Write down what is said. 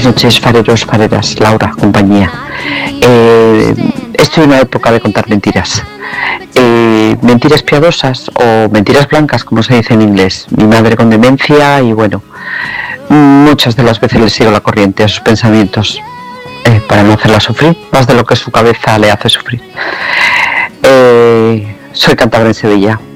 Buenas noches, fareros, fareras, Laura, compañía. Estoy en una época de contar mentiras. Mentiras piadosas o mentiras blancas, como se dice en inglés. Mi madre con demencia y bueno, muchas de las veces le sigo la corriente a sus pensamientos para no hacerla sufrir, más de lo que su cabeza le hace sufrir. Soy cántabra en Sevilla.